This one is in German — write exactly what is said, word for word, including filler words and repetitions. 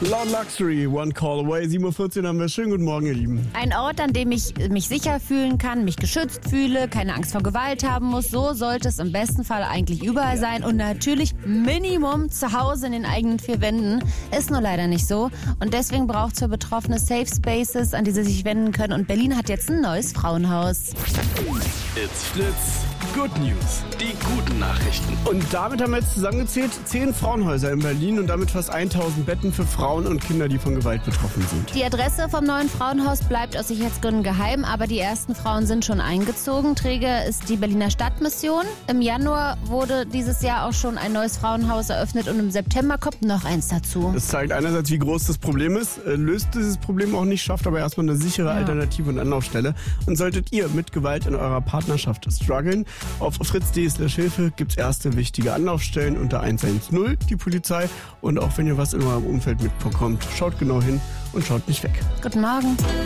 Loud Luxury, One Call Away, sieben Uhr vierzehn haben wir. Schönen guten Morgen, ihr Lieben. Ein Ort, an dem ich mich sicher fühlen kann, mich geschützt fühle, keine Angst vor Gewalt haben muss. So sollte es im besten Fall eigentlich überall sein. Und natürlich Minimum zu Hause in den eigenen vier Wänden. Ist nur leider nicht so. Und deswegen braucht es für Betroffene Safe Spaces, an die sie sich wenden können. Und Berlin hat jetzt ein neues Frauenhaus. It's Fritz. Good News. Die guten Nachrichten. Und damit haben wir jetzt zusammengezählt zehn Frauenhäuser in Berlin und damit fast tausend Betten für Frauen und Kinder, die von Gewalt betroffen sind. Die Adresse vom neuen Frauenhaus bleibt aus Sicherheitsgründen geheim, aber die ersten Frauen sind schon eingezogen. Träger ist die Berliner Stadtmission. Im Januar wurde dieses Jahr auch schon ein neues Frauenhaus eröffnet und im September kommt noch eins dazu. Das zeigt einerseits, wie groß das Problem ist, löst dieses Problem auch nicht, schafft aber erstmal eine sichere Ja. Alternative und Anlaufstelle. Und solltet ihr mit Gewalt in eurer Partnerschaft strugglen, auf fritz punkt de slash Hilfe gibt es erste wichtige Anlaufstellen unter eins eins null, die Polizei. Und auch wenn ihr was in eurem Umfeld mitbekommt, schaut genau hin und schaut nicht weg. Guten Morgen.